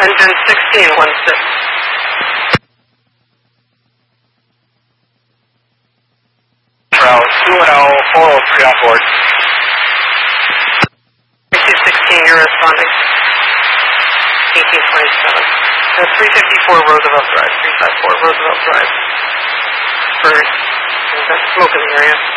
Engine 1616. Trail 210-403 on board. 16, you're responding. 1827. 354 Roosevelt Drive. 354 Roosevelt Drive. There's smoke in the area.